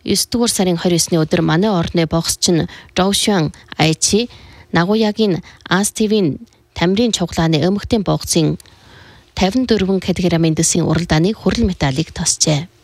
9 дугаар сарын 29-ны өдөр манай орны боксчин Жоушуан Айчи Нагуягийн АСТV-ийн тамирын чуглааны эмэгтэй боксын 54 кг-ийн дэсийн уралдааны хүрэл медалийг тосжээ.